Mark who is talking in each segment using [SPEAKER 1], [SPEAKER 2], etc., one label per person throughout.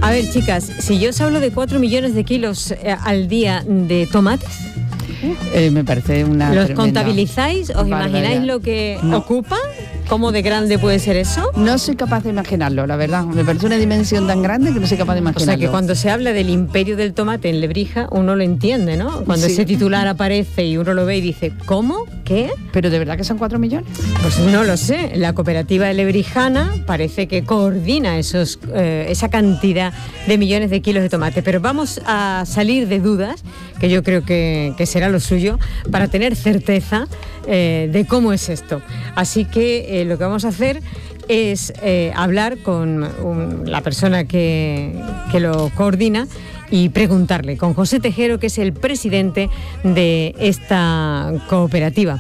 [SPEAKER 1] A ver, chicas, si yo os hablo de 4 millones de kilos al día de tomates,
[SPEAKER 2] me parece una
[SPEAKER 1] ¿los
[SPEAKER 2] tremenda
[SPEAKER 1] contabilizáis? ¿Os
[SPEAKER 2] barbaridad.
[SPEAKER 1] imagináis lo que
[SPEAKER 2] No.
[SPEAKER 1] ocupa? ¿Cómo de grande puede ser eso?
[SPEAKER 2] No soy capaz de imaginarlo, la verdad. Me parece una dimensión tan grande que no soy capaz de
[SPEAKER 1] O
[SPEAKER 2] imaginarlo.
[SPEAKER 1] sea que cuando se habla del imperio del tomate en Lebrija, uno lo entiende, ¿no? Cuando
[SPEAKER 2] Sí.
[SPEAKER 1] ese titular aparece y uno lo ve y dice, ¿cómo? ¿Qué?
[SPEAKER 2] ¿Pero de verdad que son 4 millones?
[SPEAKER 1] Pues no lo sé. La cooperativa lebrijana parece que coordina esa cantidad de millones de kilos de tomate. Pero vamos a salir de dudas, que yo creo que será lo suyo, para tener certeza de cómo es esto. Así que lo que vamos a hacer es hablar con la persona que lo coordina y preguntarle, con José Tejero, que es el presidente de esta cooperativa.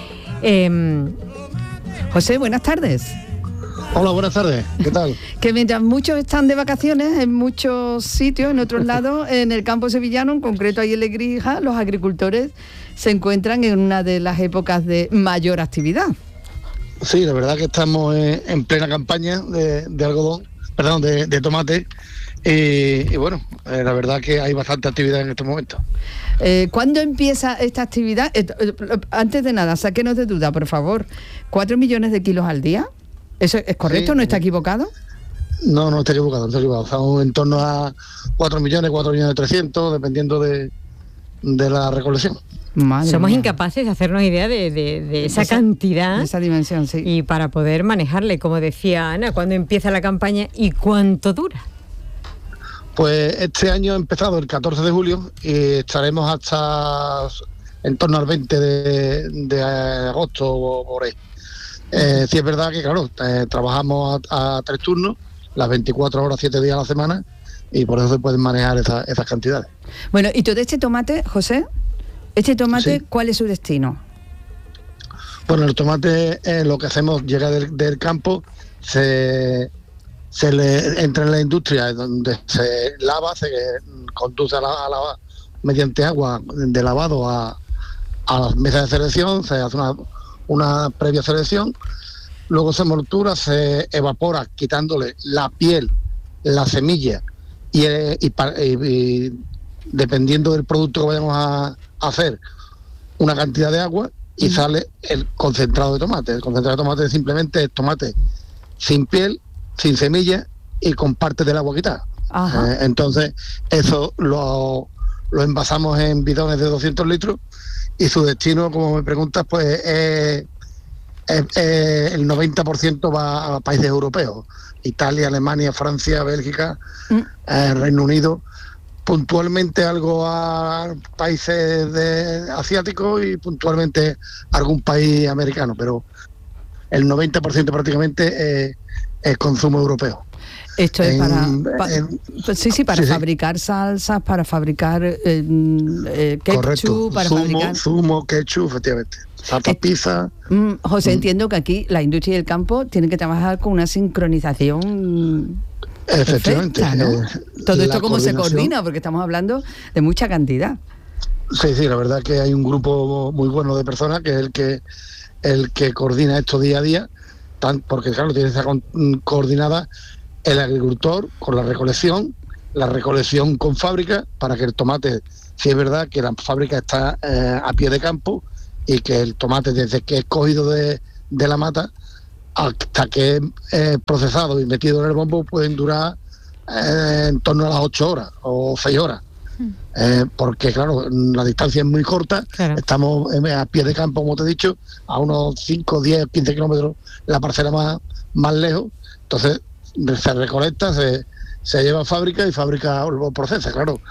[SPEAKER 2] José, buenas tardes.
[SPEAKER 3] Hola, buenas tardes. ¿Qué tal?
[SPEAKER 2] Que mientras muchos están de vacaciones en muchos sitios, en otros lados, en el campo sevillano, en concreto ahí en Lebrija, los agricultores se encuentran en una de las épocas de mayor actividad.
[SPEAKER 3] Sí, la verdad que estamos en plena campaña de algodón, perdón, de tomate. Y bueno, la verdad que hay bastante actividad en estos momentos.
[SPEAKER 2] ¿Cuándo empieza esta actividad? Antes de nada, sáquenos de duda, por favor. ¿4 millones de kilos al día? ¿Eso es correcto?
[SPEAKER 3] Sí.
[SPEAKER 2] ¿No está equivocado?
[SPEAKER 3] No está equivocado, no está equivocado. Estamos en torno a 4 millones 300, dependiendo de la recolección.
[SPEAKER 2] Madre
[SPEAKER 1] Somos
[SPEAKER 2] mía.
[SPEAKER 1] incapaces de hacernos idea de esa cantidad.
[SPEAKER 2] De esa dimensión, sí.
[SPEAKER 1] Y para poder manejarle, como decía Ana, ¿cuándo empieza la campaña y cuánto dura?
[SPEAKER 3] Pues este año ha empezado el 14 de julio y estaremos hasta en torno al 20 de agosto o por ahí. Sí es verdad que, claro, trabajamos a 3 turnos, las 24 horas, 7 días a la semana, y por eso se pueden manejar esas cantidades.
[SPEAKER 2] Bueno, y todo este tomate, José,
[SPEAKER 3] Sí.
[SPEAKER 2] ¿cuál es su destino?
[SPEAKER 3] Bueno, el tomate, lo que hacemos, llega del campo, se le entra en la industria donde se lava, se conduce mediante agua de lavado a las mesas de selección, se hace una previa selección, luego se moltura, se evapora quitándole la piel, la semilla y dependiendo del producto que vayamos a hacer, una cantidad de agua y sale el concentrado de tomate. El concentrado de tomate simplemente es tomate sin piel, sin semilla y con parte del agua quitada. Entonces eso lo envasamos en bidones de 200 litros y su destino, como me preguntas, pues el 90% va a países europeos: Italia, Alemania, Francia, Bélgica, Reino Unido, puntualmente algo a países asiáticos y puntualmente algún país americano, pero el 90% prácticamente es consumo europeo.
[SPEAKER 2] Esto es para
[SPEAKER 3] Sí.
[SPEAKER 2] fabricar salsas, para fabricar ketchup,
[SPEAKER 3] Correcto.
[SPEAKER 2] para fabricar...
[SPEAKER 3] Zumo, ketchup, efectivamente. Salsa, pizza.
[SPEAKER 2] José, entiendo que aquí la industria y el campo tienen que trabajar con una sincronización
[SPEAKER 3] Efectivamente.
[SPEAKER 2] perfecta, ¿no? Todo esto cómo se
[SPEAKER 3] coordinación.
[SPEAKER 2] coordina, porque estamos hablando de mucha cantidad.
[SPEAKER 3] Sí, la verdad que hay un grupo muy bueno de personas que es el que coordina esto día a día, porque claro, tiene que estar coordinada el agricultor con la recolección con fábrica, para que el tomate, si es verdad que la fábrica está a pie de campo y que el tomate, desde que es cogido de la mata hasta que es procesado y metido en el bombo, pueden durar en torno a las 8 horas o 6 horas. Porque claro, la distancia es muy corta,
[SPEAKER 1] Claro.
[SPEAKER 3] Estamos a pie de campo, como te he dicho, a unos 5, 10, 15 kilómetros la parcela más lejos. Entonces se recolecta, se lleva a fábrica y fábrica lo procesa. Claro,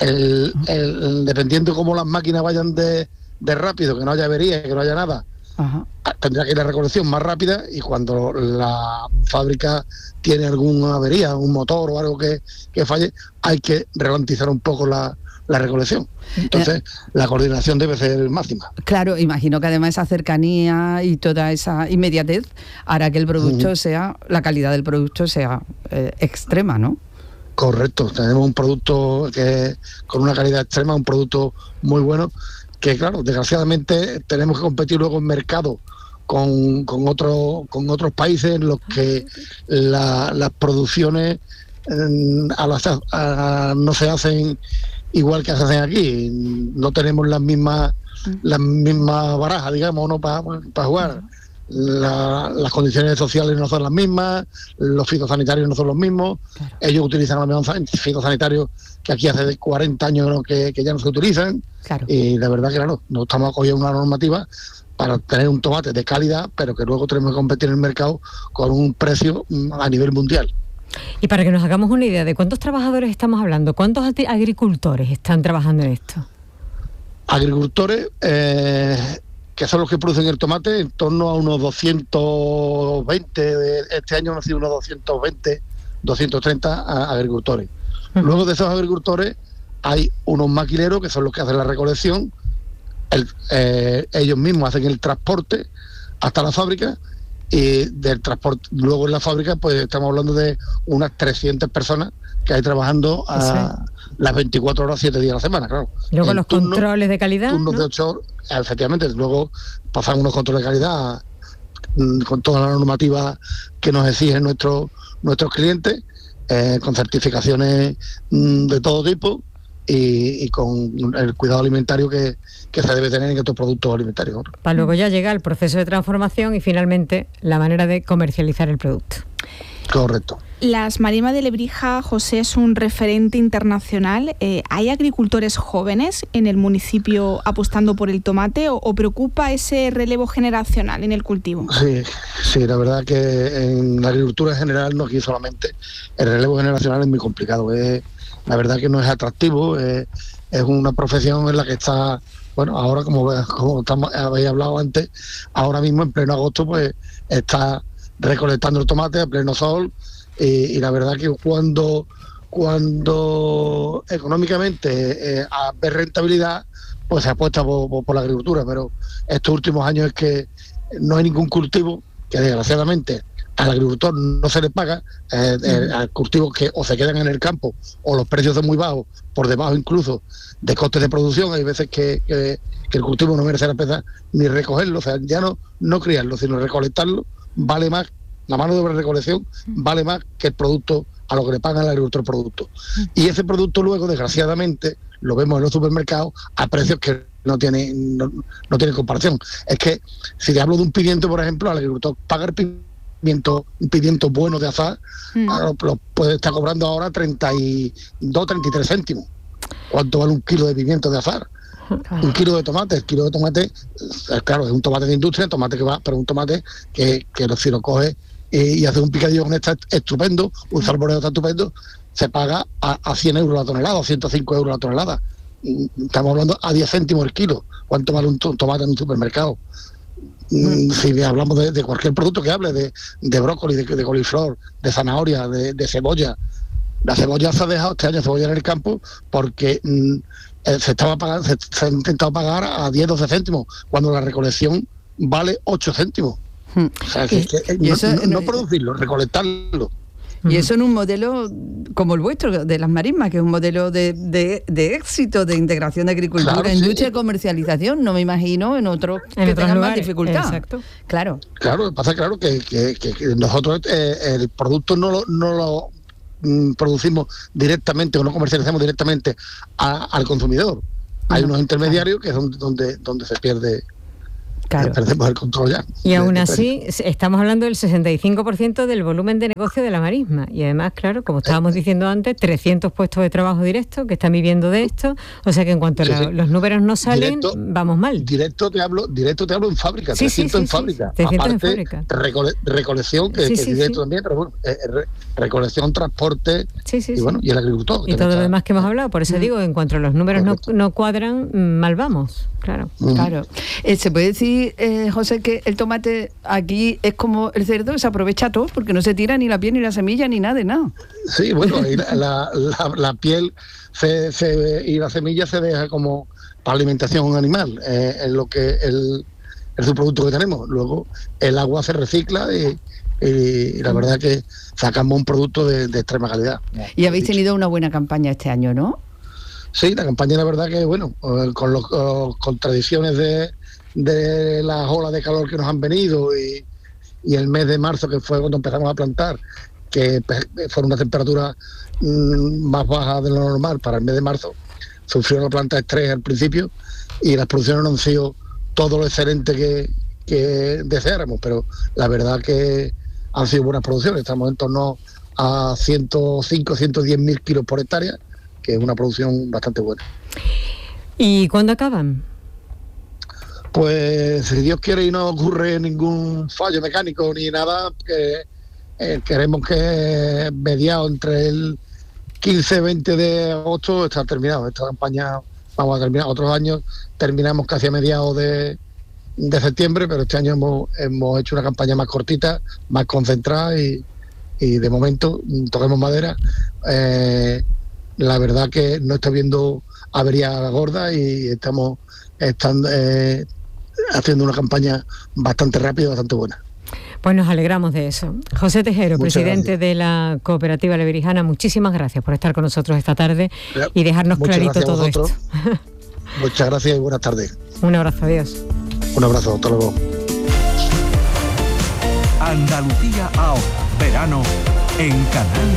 [SPEAKER 3] dependiendo cómo las máquinas vayan de rápido, que no haya avería, que no haya nada, tendrá que ir la recolección más rápida, y cuando la fábrica tiene alguna avería, un motor o algo que falle, hay que ralentizar un poco la recolección. Entonces la coordinación debe ser máxima.
[SPEAKER 2] Claro, imagino que además esa cercanía y toda esa inmediatez hará que el producto la calidad del producto sea extrema, ¿no?
[SPEAKER 3] Correcto, tenemos un producto que con una calidad extrema, un producto muy bueno, que claro, desgraciadamente tenemos que competir luego en mercado con otros países en los que las producciones no se hacen igual que se hacen aquí. No tenemos las mismas barajas, digamos, ¿no? para jugar. Las condiciones sociales no son las mismas, los fitosanitarios no son los mismos. Claro. Ellos utilizan los mismos fitosanitarios que aquí hace 40 años que ya no se utilizan. Claro. Y la verdad que claro, no estamos acogiendo una normativa para tener un tomate de calidad, pero que luego tenemos que competir en el mercado con un precio a nivel mundial.
[SPEAKER 1] Y para que nos hagamos una idea de cuántos trabajadores estamos hablando, ¿cuántos agricultores están trabajando en esto?
[SPEAKER 3] Agricultores, que son los que producen el tomate, en torno a unos 220, este año han sido unos 220, 230 agricultores. Uh-huh. Luego de esos agricultores hay unos maquileros que son los que hacen la recolección, ellos mismos hacen el transporte hasta la fábrica, y del transporte luego en la fábrica pues estamos hablando de unas 300 personas que hay trabajando las 24 horas, 7 días a la semana, claro.
[SPEAKER 1] Luego los controles de calidad,
[SPEAKER 3] turnos, ¿no? De 8 horas, efectivamente, luego pasan unos controles de calidad con toda la normativa que nos exigen nuestros clientes, con certificaciones de todo tipo y con el cuidado alimentario que se debe tener en estos productos alimentarios, ¿no?
[SPEAKER 1] Para luego ya llega el proceso de transformación y finalmente la manera de comercializar el producto.
[SPEAKER 3] Correcto.
[SPEAKER 4] Las marismas de Lebrija, José, es un referente internacional. ¿Hay agricultores jóvenes en el municipio apostando por el tomate o preocupa ese relevo generacional en el cultivo?
[SPEAKER 3] Sí, la verdad que en la agricultura en general, no aquí solamente, el relevo generacional es muy complicado. La verdad que no es atractivo, es una profesión en la que está, bueno, ahora como habéis hablado antes, ahora mismo en pleno agosto pues está recolectando el tomate a pleno sol, y la verdad que cuando económicamente ve rentabilidad, pues se apuesta por la agricultura, pero estos últimos años es que no hay ningún cultivo que desgraciadamente al agricultor no se le paga, al cultivo que o se quedan en el campo o los precios son muy bajos, por debajo incluso de costes de producción. Hay veces que el cultivo no merece la pena ni recogerlo, o sea, ya no criarlo, sino recolectarlo, vale más, la mano de obra de recolección vale más que el producto a lo que le pagan al agricultor producto. Y ese producto luego, desgraciadamente, lo vemos en los supermercados a precios que no tienen comparación. Es que si te hablo de un pimiento, por ejemplo, al agricultor paga un pimiento bueno de azar, lo puede estar cobrando ahora 32, 33 céntimos. ¿Cuánto vale un kilo de pimiento de azar? Un kilo de tomate. El kilo de tomate, claro, es un tomate de industria, tomate que va, pero un tomate que si lo coge y hace un picadillo con esta estupendo, un salvoreo está estupendo, se paga a 100 euros la tonelada, o 105 euros la tonelada. Estamos hablando a 10 céntimos el kilo. ¿Cuánto vale un tomate en un supermercado? Si hablamos de cualquier producto que hable, de brócoli, de coliflor, de zanahoria, de cebolla. La cebolla se ha dejado este año cebolla en el campo porque se ha intentado pagar a 10-12 céntimos, cuando la recolección vale 8 céntimos. O sea, no producirlo, recolectarlo.
[SPEAKER 2] Y eso en un modelo como el vuestro, de las marismas, que es un modelo de éxito, de integración de agricultura, claro, industria y comercialización. No me imagino en otros que tengan más dificultad.
[SPEAKER 1] Exacto.
[SPEAKER 2] Claro,
[SPEAKER 3] pasa claro que nosotros el producto no lo producimos directamente o no comercializamos directamente al consumidor. Hay unos intermediarios que es donde se pierde.
[SPEAKER 2] Claro.
[SPEAKER 3] Perdemos el control ya.
[SPEAKER 1] Y aún así, estamos hablando del 65% del volumen de negocio de la marisma. Y además, claro, como estábamos diciendo antes, 300 puestos de trabajo directos que están viviendo de esto. O sea que en cuanto los números no salen, vamos mal.
[SPEAKER 3] Directo te hablo en fábrica, 300 en fábrica.
[SPEAKER 1] 300
[SPEAKER 3] aparte,
[SPEAKER 1] en fábrica.
[SPEAKER 3] Recolección, que es directo también, pero bueno, recolección, transporte y bueno, y el agricultor.
[SPEAKER 1] Y todo lo demás que hemos hablado. Por eso digo, en cuanto los números no cuadran, mal vamos. Claro.
[SPEAKER 2] Claro. Se puede decir, José, que el tomate aquí es como el cerdo, que se aprovecha todo, porque no se tira ni la piel, ni la semilla, ni nada de nada.
[SPEAKER 3] Sí, bueno, la piel y la semilla se deja como para alimentación animal, es lo que el subproducto que tenemos. Luego el agua se recicla y la verdad que sacamos un producto de extrema calidad.
[SPEAKER 2] Y habéis tenido una buena campaña este año, ¿no?
[SPEAKER 3] Sí, la campaña la verdad que, bueno, con tradiciones de las olas de calor que nos han venido y el mes de marzo, que fue cuando empezamos a plantar, que fueron una temperatura más baja de lo normal para el mes de marzo, sufrió la planta estrés al principio y las producciones no han sido todo lo excelente que deseáramos, pero la verdad que han sido buenas producciones. Estamos en torno a 105, 110.000 kilos por hectárea, que es una producción bastante buena.
[SPEAKER 1] ¿Y cuándo acaban?
[SPEAKER 3] Pues si Dios quiere y no ocurre ningún fallo mecánico ni nada, que queremos que mediados entre el 15-20 de agosto está terminado. Esta campaña vamos a terminar. Otros años terminamos casi a mediados de septiembre, pero este año hemos hecho una campaña más cortita, más concentrada y de momento, toquemos madera, la verdad que no está viendo avería gorda y estamos haciendo una campaña bastante rápida y bastante buena.
[SPEAKER 1] Pues nos alegramos de eso. José Tejero,
[SPEAKER 3] Muchas
[SPEAKER 1] presidente
[SPEAKER 3] gracias.
[SPEAKER 1] de la Cooperativa Leverijana, muchísimas gracias por estar con nosotros esta tarde y dejarnos
[SPEAKER 3] Muchas
[SPEAKER 1] clarito
[SPEAKER 3] gracias a
[SPEAKER 1] todo esto.
[SPEAKER 3] vosotros. Muchas gracias y buenas tardes.
[SPEAKER 1] Un abrazo, adiós.
[SPEAKER 3] Un abrazo, hasta luego.
[SPEAKER 5] Andalucía ahora, verano en Canal